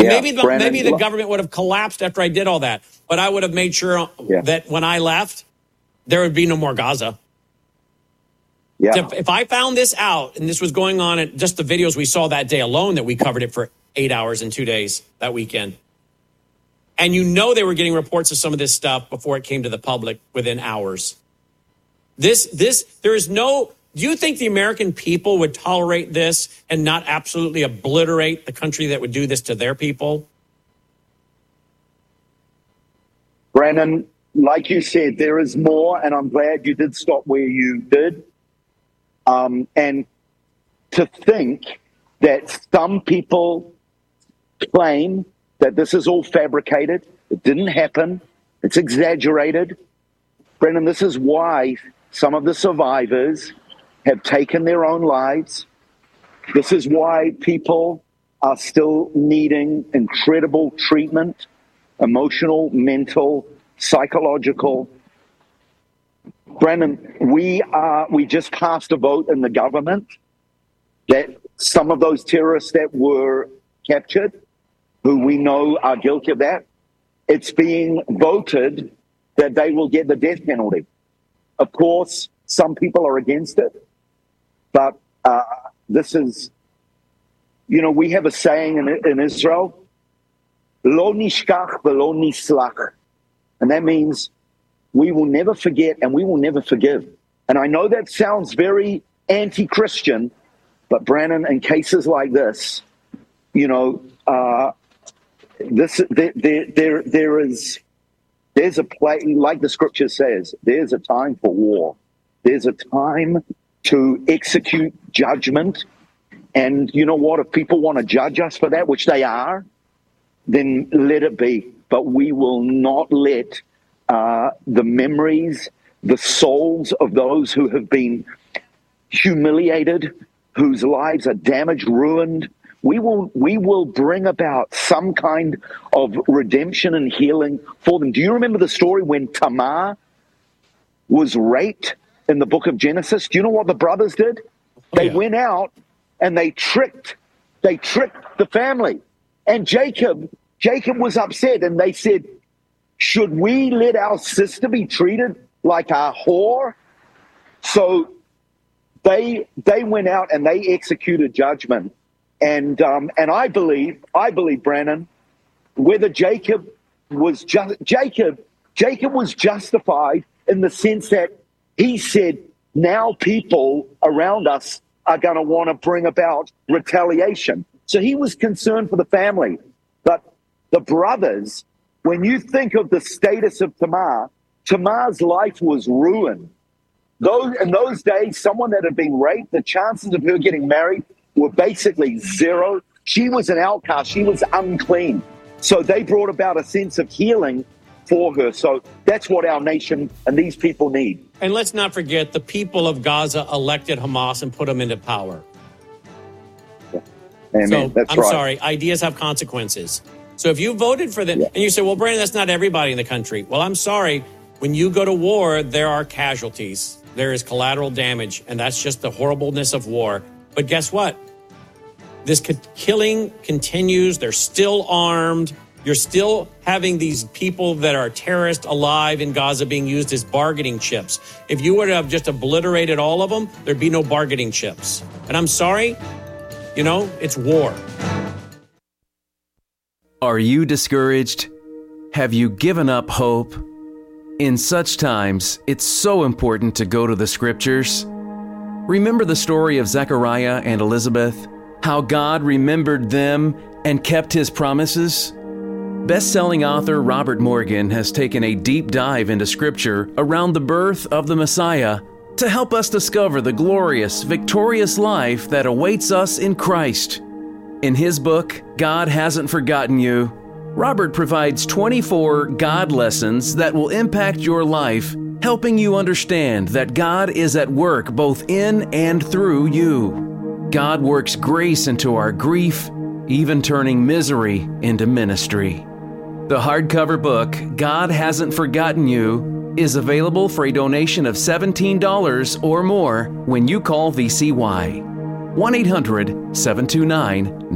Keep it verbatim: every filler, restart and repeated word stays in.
And yeah, maybe the, Brandon, maybe the look, government would have collapsed after I did all that. But I would have made sure yeah. that when I left, there would be no more Gaza. Yeah. If, if I found this out, and this was going on at just the videos we saw that day alone, that we covered it for eight hours in two days that weekend, and you know they were getting reports of some of this stuff before it came to the public within hours. This, this, there is no, do you think the American people would tolerate this and not absolutely obliterate the country that would do this to their people? Brandon, like you said, there is more, and I'm glad you did stop where you did. Um, and to think that some people claim that this is all fabricated, it didn't happen, it's exaggerated. Brennan, this is why some of the survivors have taken their own lives. This is why people are still needing incredible treatment, emotional, mental, psychological. Brandon, we are, we just passed a vote in the government that some of those terrorists that were captured, who we know are guilty of that, it's being voted that they will get the death penalty. Of course, some people are against it, but uh, this is, you know, we have a saying in, in Israel, lo nishkach v'lo nislach, and that means we will never forget and we will never forgive. And I know that sounds very anti-Christian, but Brandon, in cases like this, you know, uh, this there, there, there, there is, there's a place, like the scripture says, there's a time for war. There's a time to execute judgment. And you know what? If people want to judge us for that, which they are, then let it be. But we will not let Uh, the memories, the souls of those who have been humiliated, whose lives are damaged, ruined. We will, we will bring about some kind of redemption and healing for them. Do you remember the story when Tamar was raped in the book of Genesis? Do you know what the brothers did? Oh, they yeah. went out and they tricked, they tricked the family. And Jacob, Jacob was upset, and they said, should we let our sister be treated like a whore? So they they went out and they executed judgment. And um, and I believe, I believe, Brandon, whether Jacob was just Jacob, Jacob was justified in the sense that he said, now people around us are going to want to bring about retaliation. So he was concerned for the family. But the brothers, when you think of the status of Tamar, Tamar's life was ruined. Those, in those days, someone that had been raped, the chances of her getting married were basically zero. She was an outcast. She was unclean. So they brought about a sense of healing for her. So that's what our nation and these people need. And let's not forget, the people of Gaza elected Hamas and put them into power. Yeah. Amen. So that's I'm right. sorry, ideas have consequences. So if you voted for them, yeah. and you say, well, Brandon, that's not everybody in the country. Well, I'm sorry. When you go to war, there are casualties. There is collateral damage, and that's just the horribleness of war. But guess what? This co- killing continues. They're still armed. You're still having these people that are terrorists alive in Gaza being used as bargaining chips. If you were to have just obliterated all of them, there'd be no bargaining chips. And I'm sorry, you know, it's war. Are you discouraged? Have you given up hope? In such times, it's so important to go to the scriptures. Remember the story of Zechariah and Elizabeth? How God remembered them and kept his promises? Best-selling author Robert Morgan has taken a deep dive into scripture around the birth of the Messiah to help us discover the glorious, victorious life that awaits us in Christ. In his book, God Hasn't Forgotten You, Robert provides twenty-four God lessons that will impact your life, helping you understand that God is at work both in and through you. God works grace into our grief, even turning misery into ministry. The hardcover book, God Hasn't Forgotten You, is available for a donation of seventeen dollars or more when you call V C Y. one eight hundred seven two nine